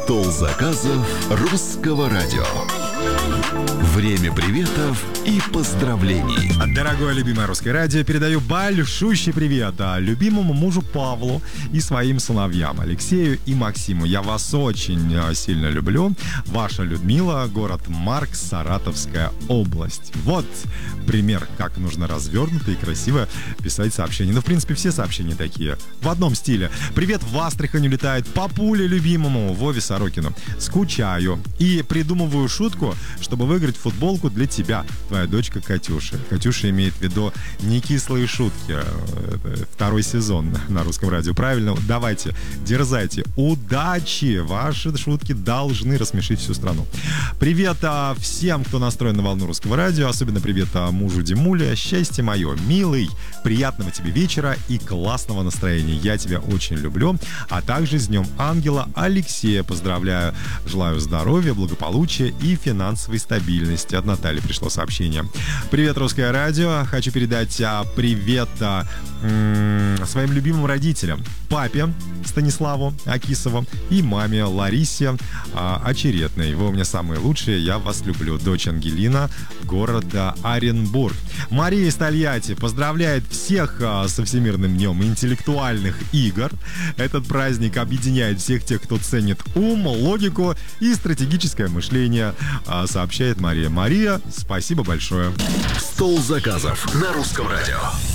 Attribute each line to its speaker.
Speaker 1: Стол заказов русского радио. Время приветов и поздравлений.
Speaker 2: Дорогое любимое русское радио, передаю большущий привет любимому мужу Павлу и своим сыновьям Алексею и Максиму. Я вас очень сильно люблю. Ваша Людмила, город Марк, Саратовская область. Вот пример, как нужно развернуто и красиво писать сообщения. Ну, в принципе, все сообщения такие, в одном стиле. Привет в Астрахань улетает папуле любимому Вове Сорокину. Скучаю и придумываю шутку, чтобы выиграть футболку для тебя, твоя дочка Катюша. Катюша имеет в виду не кислые шутки. Второй сезон на русском радио. Правильно? Давайте, дерзайте. Удачи! Ваши шутки должны рассмешить всю страну. Привет всем, кто настроен на волну русского радио. Особенно привет мужу Димуле. Счастье мое, милый. Приятного тебе вечера и классного настроения. Я тебя очень люблю. А также с Днем Ангела Алексея поздравляю. Желаю здоровья, благополучия и финансовой стабильности. От Натальи пришло сообщение. Привет, русское радио. Хочу передать привет своим любимым родителям. Папе Станиславу Акисову и маме Ларисе Очеретной. Вы у меня самые лучшие, я вас люблю. Дочь Ангелина, города Оренбург. Мария из Тольятти поздравляет всех со Всемирным днем интеллектуальных игр. Этот праздник объединяет всех тех, кто ценит ум, логику и стратегическое мышление, сообщает Мария. Мария, спасибо большое.
Speaker 1: Стол заказов на русском радио.